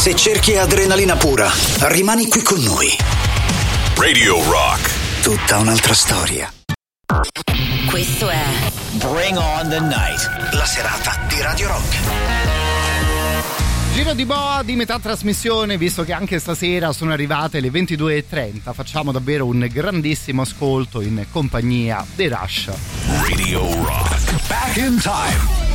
Se cerchi adrenalina pura, rimani qui con noi. Radio Rock. Tutta un'altra storia. Questo è Bring on the Night. La serata di Radio Rock. Giro di boa di metà trasmissione, visto che anche stasera sono arrivate le 22:30. Facciamo davvero un grandissimo ascolto in compagnia dei Rush. Radio Rock. Back in time.